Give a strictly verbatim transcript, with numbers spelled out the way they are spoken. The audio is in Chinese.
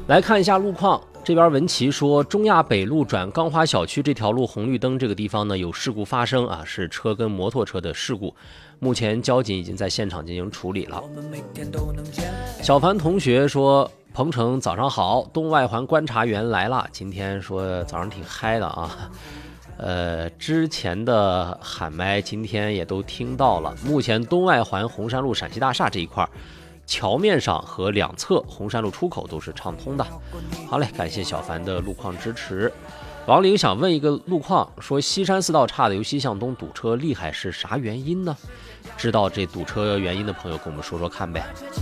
来看一下路况，这边文琪说，中亚北路转钢华小区这条路红绿灯这个地方呢有事故发生啊，是车跟摩托车的事故，目前交警已经在现场进行处理了。小凡同学说，鹏程早上好，东外环观察员来了，今天说早上挺嗨的啊。呃，之前的喊麦今天也都听到了。目前东外环红山路陕西大厦这一块，桥面上和两侧红山路出口都是畅通的。好嘞，感谢小凡的路况支持。王玲想问一个路况，说西山四道岔的由西向东堵车厉害是啥原因呢？知道这堵车原因的朋友跟我们说说看呗。